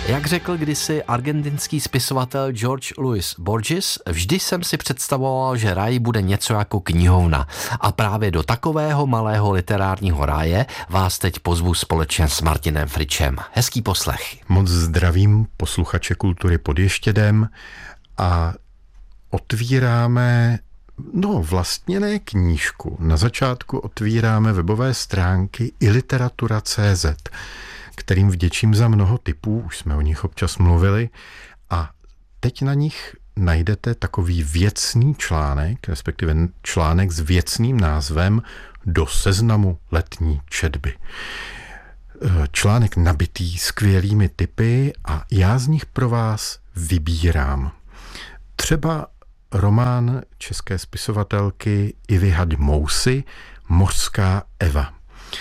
Jak řekl kdysi argentinský spisovatel George Luis Borges, vždy jsem si představoval, že ráj bude něco jako knihovna. A právě do takového malého literárního ráje vás teď pozvu společně s Martinem Fričem. Hezký poslech. Moc zdravím posluchače Kultury pod Ještědem a otvíráme vlastně ne knížku. Na začátku otvíráme webové stránky iliteratura.cz, kterým vděčím za mnoho tipů, už jsme o nich občas mluvili, a teď na nich najdete takový věcný článek, respektive článek s věcným názvem Do seznamu letní četby. Článek nabitý skvělými tipy a já z nich pro vás vybírám. Třeba román české spisovatelky Ivy Hadj-Mousy Mořská Eva.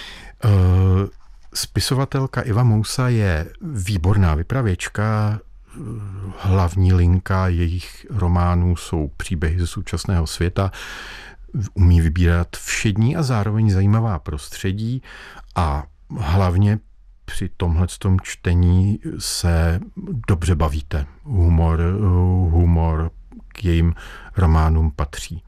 Spisovatelka Iva Mousa je výborná vypravěčka, hlavní linka jejich románů jsou příběhy ze současného světa, umí vybírat všední a zároveň zajímavá prostředí a hlavně při tomhletom čtení se dobře bavíte. Humor k jejím románům patří.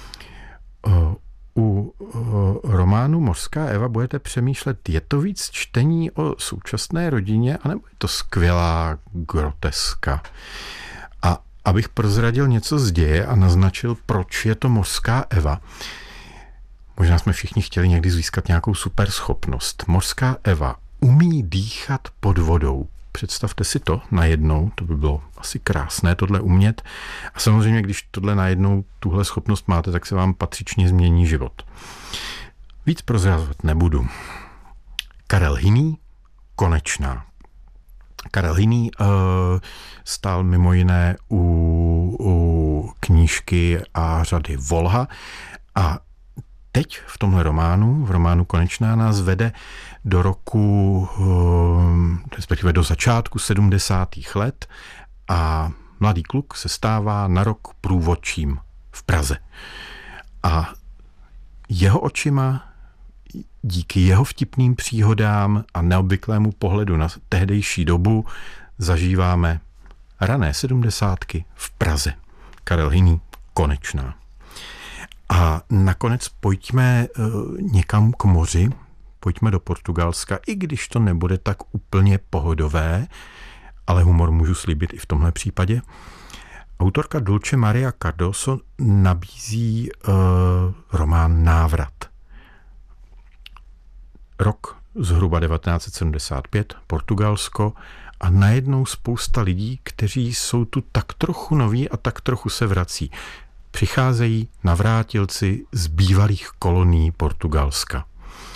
U románu Mořská Eva budete přemýšlet, je to víc čtení o současné rodině, anebo je to skvělá groteska? A abych prozradil něco z děje a naznačil, proč je to Mořská Eva. Možná jsme všichni chtěli někdy získat nějakou super schopnost. Mořská Eva umí dýchat pod vodou. Představte si to najednou, to by bylo asi krásné tohle umět. A samozřejmě, když tohle najednou tuhle schopnost máte, tak se vám patřičně změní život. Víc prozrazovat nebudu. Karel Hyný, Konečná. Karel Hyný stál mimo jiné u knížky a řady Volha a teď v tomhle románu, v románu Konečná, nás vede do roku, respektive do začátku 70. let a mladý kluk se stává na rok průvodčím v Praze. A jeho očima, díky jeho vtipným příhodám a neobvyklému pohledu na tehdejší dobu, zažíváme rané 70. v Praze. Karel Hyný, Konečná. A nakonec pojďme někam k moři, pojďme do Portugalska, i když to nebude tak úplně pohodové, ale humor můžu slíbit i v tomhle případě. Autorka Dulce Maria Cardoso nabízí román Návrat. Rok zhruba 1975, Portugalsko, a najednou spousta lidí, kteří jsou tu tak trochu noví a tak trochu se vrací. Přicházejí navrátilci z bývalých kolonií Portugalska.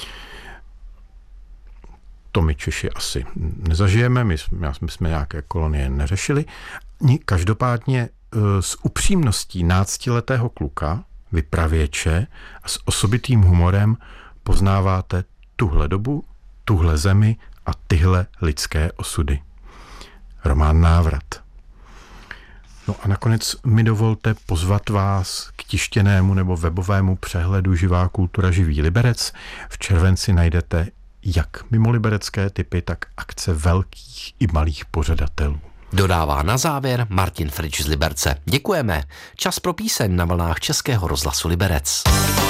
To my Češi asi nezažijeme, my jsme nějaké kolonie neřešili. Každopádně s upřímností náctiletého kluka, vypravěče a s osobitým humorem poznáváte tuhle dobu, tuhle zemi a tyhle lidské osudy. Román Návrat. No a nakonec mi dovolte pozvat vás k tištěnému nebo webovému přehledu Živá kultura, živý Liberec. V červenci najdete jak mimoliberecké tipy, tak akce velkých i malých pořadatelů. Dodává na závěr Martin Frič z Liberce. Děkujeme. Čas pro píseň na vlnách Českého rozhlasu Liberec.